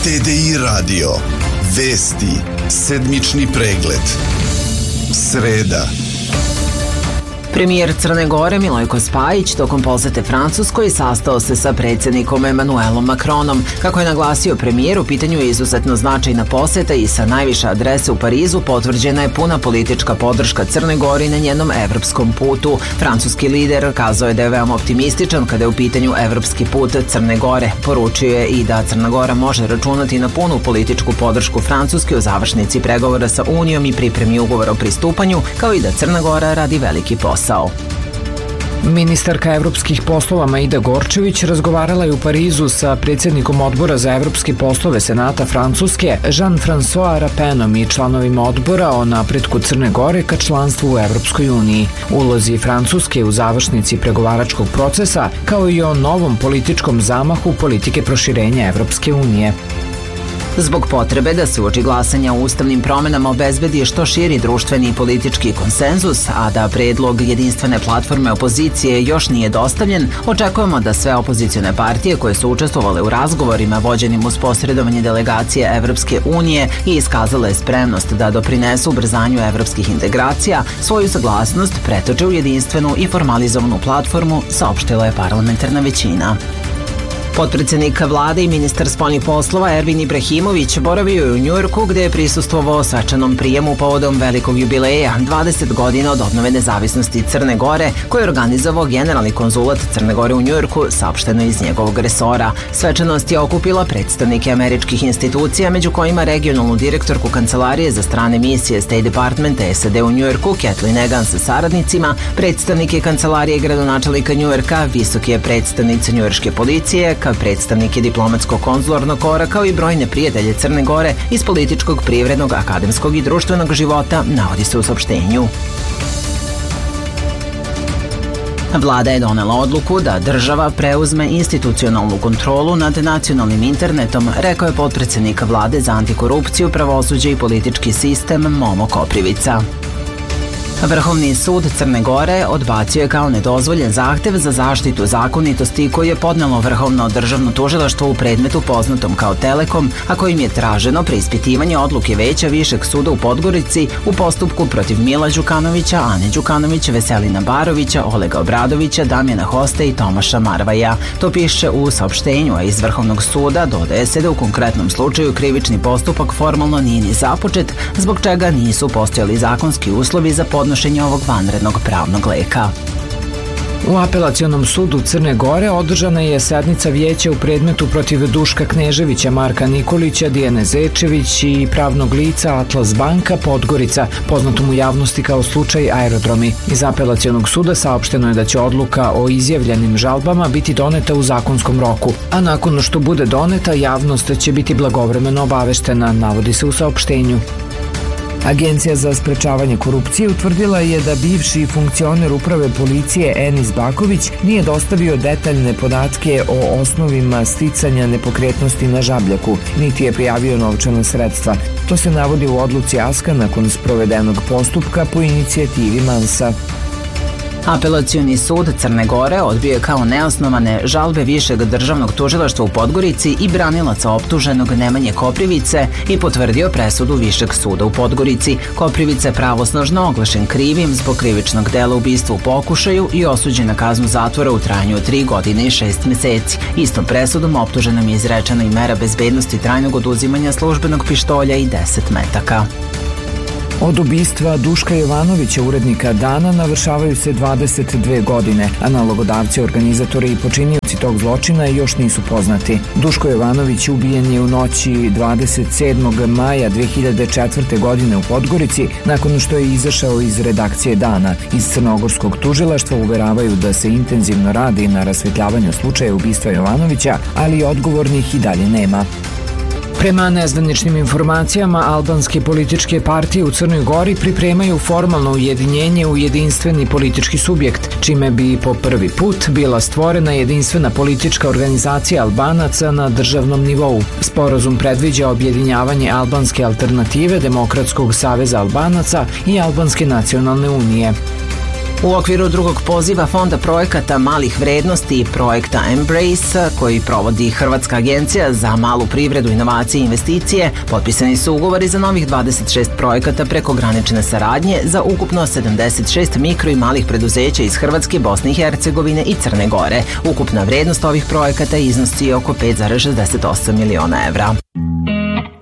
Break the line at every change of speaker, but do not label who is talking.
TDI radio. Vesti. Sedmični pregled. Sreda.
Premijer Crne Gore Milojko Spajić tokom posete Francuskoj sastao se sa predsjednikom Emanuelom Macronom. Kako je naglasio premijer, u pitanju je izuzetno značajna poseta i sa najviše adrese u Parizu potvrđena je puna politička podrška Crnoj Gori na njenom evropskom putu. Francuski lider kazao je da je veoma optimističan kada je u pitanju evropski put Crne Gore. Poručio je i da Crna Gora može računati na punu političku podršku Francuske u završnici pregovora sa Unijom i pripremi ugovora o pristupanju, kao i da Crna Gora radi veliki posao.
Ministarka evropskih poslova Maida Gorčević razgovarala je u Parizu sa predsjednikom odbora za evropske poslove Senata Francuske Jean-François Rapenom i članovima odbora o napretku Crne Gore ka članstvu u Evropskoj uniji, ulozi Francuske u završnici pregovaračkog procesa, kao i o novom političkom zamahu politike proširenja Evropske unije.
Zbog potrebe da se uoči glasanja o ustavnim promenama obezbedi što širi društveni i politički konsenzus, a da predlog jedinstvene platforme opozicije još nije dostavljen, očekujemo da sve opozicione partije koje su učestvovale u razgovorima vođenim uz posredovanje delegacije Evropske unije i iskazale spremnost da doprinesu ubrzanju evropskih integracija, svoju saglasnost pretoče u jedinstvenu i formalizovanu platformu, saopštila je parlamentarna većina. Potpredsjednik vlade i ministar spoljnih poslova Ervin Ibrahimović boravio je u Njujorku gde je prisustvovao svečanom prijemu povodom velikog jubileja 20 godina od obnove nezavisnosti Crne Gore koje je organizovao generalni konzulat Crne Gore u Njujorku, saopšteno iz njegovog resora. Svečanost je okupila predstavnike američkih institucija, među kojima regionalnu direktorku Kancelarije za strane misije State Departmenta SAD u Njujorku Kathleen Egan sa saradnicima, predstavnike Kancelarije gradonačelnika Njujorka, visoke predstavnice njujorške policije, predstavnike diplomatsko-konzularnog kora, kao i brojne prijatelje Crne Gore iz političkog, privrednog, akademskog i društvenog života, navodi se u saopštenju. Vlada je donela odluku da država preuzme institucionalnu kontrolu nad nacionalnim internetom, rekao je potpredsjednik vlade za antikorupciju, pravosuđe i politički sistem Momo Koprivica. Vrhovni sud Crne Gore odbacio je kao nedozvoljen zahtev za zaštitu zakonitosti koji je podnelo Vrhovno državno tužilaštvo u predmetu poznatom kao Telekom, a kojim je traženo preispitivanje odluke Veća Višeg suda u Podgorici u postupku protiv Mila Đukanovića, Ane Đukanović, Veselina Barovića, Olega Obradovića, Damjana Hoste i Tomaša Marvaja. To piše u saopštenju, a iz Vrhovnog suda dodaje se da u konkretnom slučaju krivični postupak formalno nije ni započet, zbog čega nisu postojali zakonski uslovi za podnošenje ovog vanrednog pravnog leka.
U apelacionom sudu Crne Gore održana je sednica vijeća u predmetu protiv Duška Kneževića, Marka Nikolića, Dijane Zečević i pravnog lica Atlas Banka Podgorica, poznatom u javnosti kao slučaj Aerodromi. Iz apelacionog suda saopšteno je da će odluka o izjavljenim žalbama biti doneta u zakonskom roku, a nakon što bude doneta, javnost će biti blagovremeno obaveštena, navodi se u saopštenju. Agencija za sprečavanje korupcije utvrdila je da bivši funkcioner uprave policije Enis Baković nije dostavio detaljne podatke o osnovima sticanja nepokretnosti na Žabljaku, niti je prijavio novčana sredstva. To se navodi u odluci ASKA nakon sprovedenog postupka po inicijativi Mansa.
Apelacioni sud Crne Gore odbio je kao neosnovane žalbe Višeg državnog tužilaštva u Podgorici i branilaca optuženog Nemanje Koprivice i potvrdio presudu Višeg suda u Podgorici. Koprivica je pravosnažno oglašen krivim zbog krivičnog dela ubistva u pokušaju i osuđen na kaznu zatvora u trajanju od 3 godine i 6 meseci. Istom presudom optuženom je izrečena i mera bezbednosti trajnog oduzimanja službenog pištolja i 10 metaka.
Od ubistva Duška Jovanovića, urednika Dana, navršavaju se 22 godine, a nalogodavci, organizatori i počinioci tog zločina još nisu poznati. Duško Jovanović ubijen je u noći 27. maja 2004. godine u Podgorici, nakon što je izašao iz redakcije Dana. Iz crnogorskog tužilaštva uveravaju da se intenzivno radi na rasvetljavanju slučaja ubistva Jovanovića, ali odgovornih i dalje nema. Prema nezvaničnim informacijama, albanske političke partije u Crnoj Gori pripremaju formalno ujedinjenje u jedinstveni politički subjekt, čime bi po prvi put bila stvorena jedinstvena politička organizacija Albanaca na državnom nivou. Sporazum predviđa objedinjavanje Albanske alternative, Demokratskog saveza Albanaca i Albanske nacionalne unije.
U okviru drugog poziva Fonda projekata malih vrednosti i projekta Embrace, koji provodi Hrvatska agencija za malu privredu, inovacije i investicije, potpisani su ugovori za novih 26 projekata prekogranične saradnje za ukupno 76 mikro i malih preduzeća iz Hrvatske, Bosne i Hercegovine i Crne Gore. Ukupna vrednost ovih projekata iznosi oko 5,68 miliona evra.